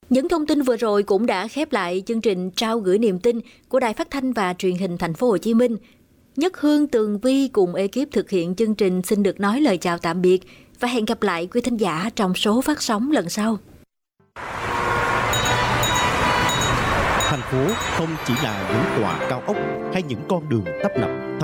Những thông tin vừa rồi cũng đã khép lại chương trình Trao gửi niềm tin của Đài Phát thanh và Truyền hình Thành phố Hồ Chí Minh. Nhất Hương, Tường Vi cùng ekip thực hiện chương trình xin được nói lời chào tạm biệt và hẹn gặp lại quý thính giả trong số phát sóng lần sau. Thành phố không chỉ là những tòa cao ốc hay những con đường tấp nập.